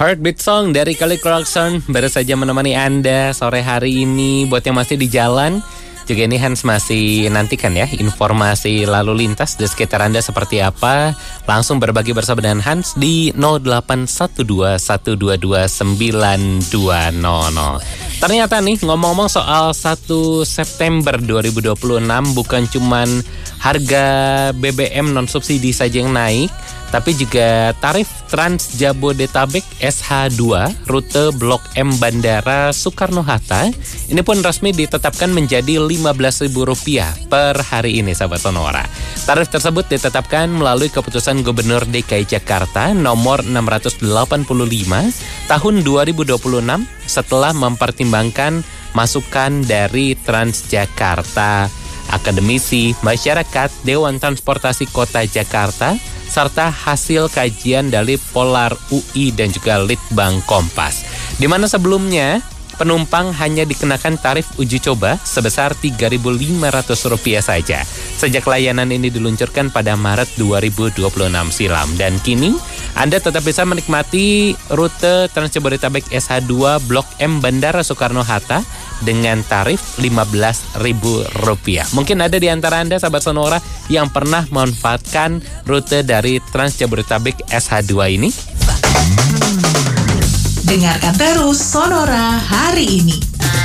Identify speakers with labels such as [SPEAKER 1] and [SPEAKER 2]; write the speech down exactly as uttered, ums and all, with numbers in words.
[SPEAKER 1] Heartbeat Song dari Kelly Clarkson baru saja menemani Anda sore hari ini. Buat yang masih di jalan, juga ini Hans masih nantikan ya informasi lalu lintas di sekitar Anda seperti apa. Langsung berbagi bersama dengan Hans di nol delapan satu dua satu dua dua sembilan dua nol nol. Ternyata nih ngomong-ngomong soal satu September dua ribu dua puluh enam, bukan cuman harga B B M non subsidi saja yang naik, tapi juga tarif Trans Jabodetabek S H dua rute Blok M Bandara Soekarno-Hatta ini pun resmi ditetapkan menjadi lima belas ribu rupiah per hari ini, sahabat Sonora. Tarif tersebut ditetapkan melalui keputusan Gubernur D K I Jakarta nomor enam ratus delapan puluh lima tahun dua ribu dua puluh enam setelah mempertimbangkan masukan dari Transjakarta, akademisi, masyarakat, Dewan Transportasi Kota Jakarta, serta hasil kajian dari Polar U I dan juga Litbang Kompas. Di mana sebelumnya penumpang hanya dikenakan tarif uji coba sebesar tiga ribu lima ratus rupiah saja sejak layanan ini diluncurkan pada Maret dua ribu dua puluh enam silam. Dan kini Anda tetap bisa menikmati rute Trans Jabodetabek S H dua Blok M Bandara Soekarno-Hatta dengan tarif lima belas ribu rupiah. Mungkin ada di antara Anda, sahabat Sonora, yang pernah memanfaatkan rute dari Trans Jabodetabek S H dua ini.
[SPEAKER 2] Dengarkan terus Sonora hari ini.